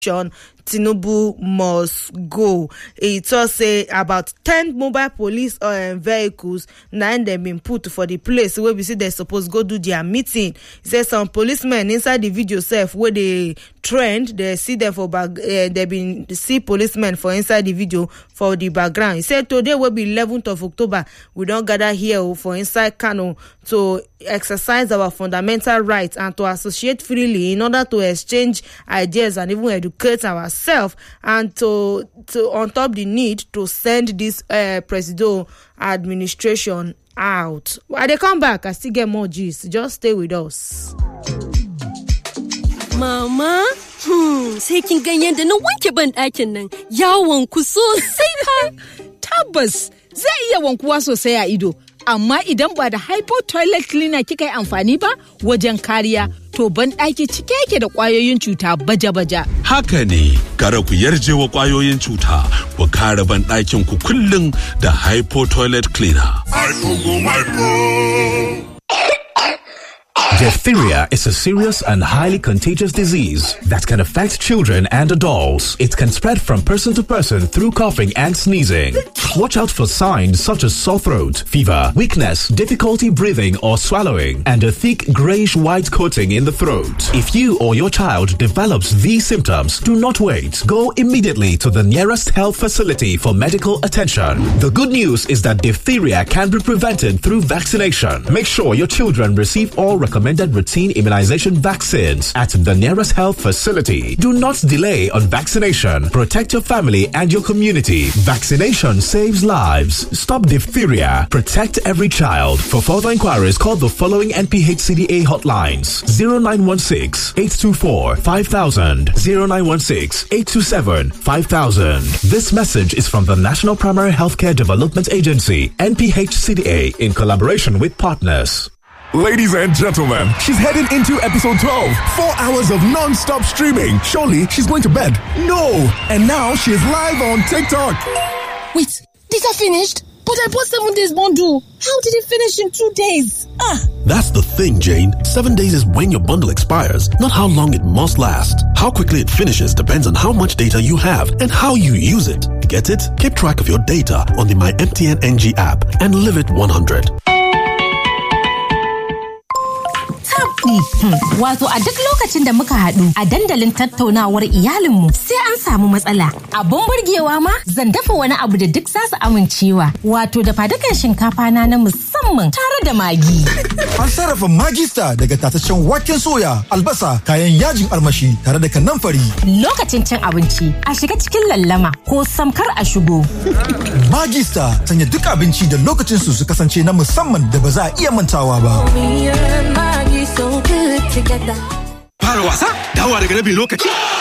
Tinubu must go. It also say about 10 mobile police vehicles now them been put for the place where we see they supposed go do their meeting. He says some policemen inside the video self where they trend, they see them for back, they been see policemen for inside the video for the background. He said today will be 11th of October. We don't gather here for inside Kano to exercise our fundamental rights and to associate freely in order to exchange ideas and even educate ourselves, and to on top the need to send this presidential administration out. When they come back, I still get more gist. Just stay with us. Mama, sai kin ganyen da na wanke ban ɗakin nan yawon ku sosai fa. Tabbas zai iya wankuwa sosai a ido, amma idan ba da hypo toilet cleaner kika yi amfani ba wajen kariya, to ban ɗaki cike yake da ƙwayoyin cuta baja-baja. Haka ne, kara ku yarje wa ƙwayoyin cuta, ku kare ban ɗakin ku kullum da hypo toilet cleaner. Diphtheria is a serious and highly contagious disease that can affect children and adults. It can spread from person to person through coughing and sneezing. Watch out for signs such as sore throat, fever, weakness, difficulty breathing or swallowing, and a thick grayish-white coating in the throat. If you or your child develops these symptoms, do not wait. Go immediately to the nearest health facility for medical attention. The good news is that diphtheria can be prevented through vaccination. Make sure your children receive all recommended routine immunization vaccines at the nearest health facility. Do not delay on vaccination. Protect your family and your community. Vaccination saves lives. Stop diphtheria. Protect every child. For further inquiries, call the following NPHCDA hotlines: 0916-824-5000, 0916-827-5000. This message is from the National Primary Healthcare Development Agency, NPHCDA, in collaboration with partners. Ladies and gentlemen, she's heading into episode 12. 4 hours of non-stop streaming. Surely she's going to bed. No! And now she's live on TikTok. Wait, these are finished? But I bought 7 days bundle. How did it finish in 2 days? That's the thing, Jane. 7 days is when your bundle expires, not how long it must last. How quickly it finishes depends on how much data you have and how you use it. Get it? Keep track of your data on the My MTN NG app and live it 100. Wato a duk lokacin da muka haɗu a dandalin tattaunawar iyalinmu sai an samu matsala. Abun burgewa ma zan dafa wani abu da duk za su amincewa. Wato dafa-dukan shinkafa na musamman tare da magi. An sarrafa Maggi Star daga tataccen waken soya, albasa, kayan yajin armashi tare da kanamfari. Lokacin cin abinci a shiga cikin lallama ko samkar a shigo. Maggi Star sanya duk abinci da lokacin su kasance na musamman da ba za a iya mantawa ba. Fara wasa, dawa daga rabin lokaci.